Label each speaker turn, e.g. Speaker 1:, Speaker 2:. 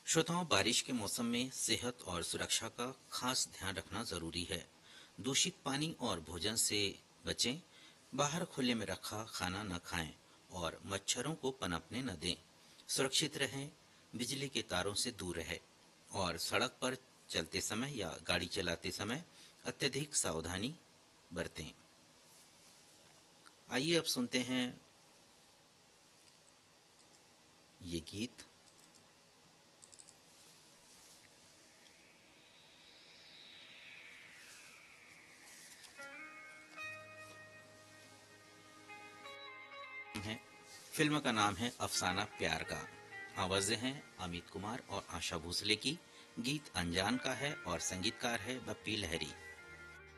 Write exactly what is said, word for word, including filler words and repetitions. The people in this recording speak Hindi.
Speaker 1: श्रोताओं, बारिश के मौसम में सेहत और सुरक्षा का खास ध्यान रखना जरूरी है। दूषित पानी और भोजन से बचें, बाहर खुले में रखा खाना न खाएं और मच्छरों को पनपने न दें। सुरक्षित रहें, बिजली के तारों से दूर रहें और सड़क पर चलते समय या गाड़ी चलाते समय अत्यधिक सावधानी बरतें। आइए अब सुनते हैं ये गीत। है फिल्म का नाम है अफसाना प्यार का। आवाजें हैं अमित कुमार और आशा भोसले की। गीत अनजान का है और संगीतकार है बप्पी लहरी।